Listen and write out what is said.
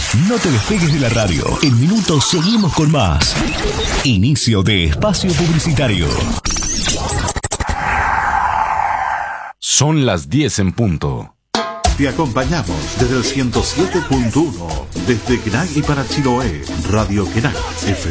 No te despegues de la radio. En minutos seguimos con más. Inicio de espacio publicitario. Son las 10 en punto. Te acompañamos desde el 107.1, desde Kenai y para Chiloé, Radio Kenai, FM